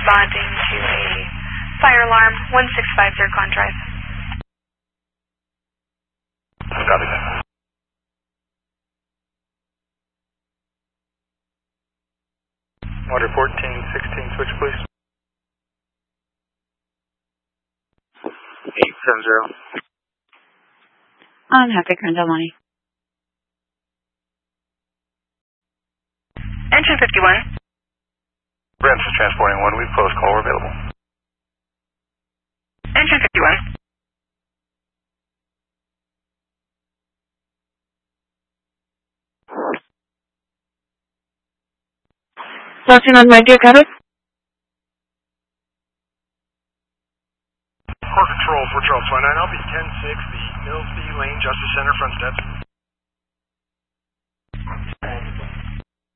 responding to a fire alarm, 1650 Zircon Drive. Copy that. Water 1416, switch please. 870. Happy Grand Del Monte. Engine 51. Branch is transporting one. We've closed call. We're available. Engine 51. Crossing on my dear Cabot. Core Control for Charles 29. I'll be 10-6, the Millsby Lane Justice Center, front steps.